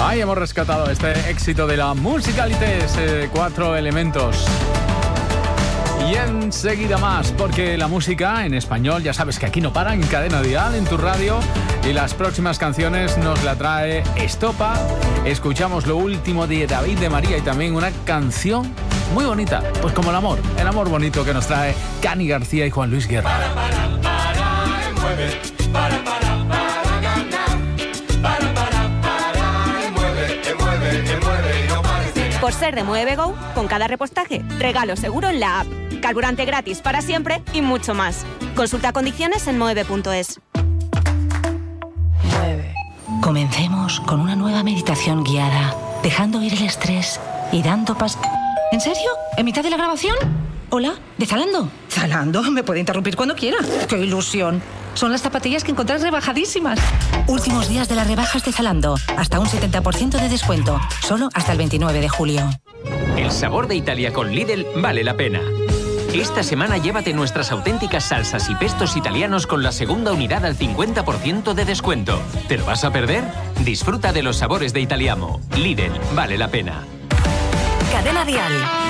Ahí hemos rescatado este éxito de la Musicalites, 4 elementos. Y enseguida más, porque la música en español, ya sabes que aquí no para, en Cadena Dial, en tu radio. Y las próximas canciones nos la trae Estopa. Escuchamos lo último de David de María y también una canción muy bonita, pues como el amor bonito que nos trae Cani García y Juan Luis Guerra. Mueve, no pares. Por ser de Mueve Go, con cada repostaje, regalo seguro en la app. Carburante gratis para siempre y mucho más. Consulta condiciones en moeve.es. Comencemos con una nueva meditación guiada, dejando ir el estrés y dando ¿En serio? ¿En mitad de la grabación? Hola, ¿de Zalando? Zalando, me puede interrumpir cuando quiera. ¡Qué ilusión! Son las zapatillas que encontrás rebajadísimas. Últimos días de las rebajas de Zalando. Hasta un 70% de descuento. Solo hasta el 29 de julio. El sabor de Italia con Lidl vale la pena. Esta semana llévate nuestras auténticas salsas y pestos italianos con la segunda unidad al 50% de descuento. ¿Te lo vas a perder? Disfruta de los sabores de Italiamo. Lidl vale la pena. Cadena Dial.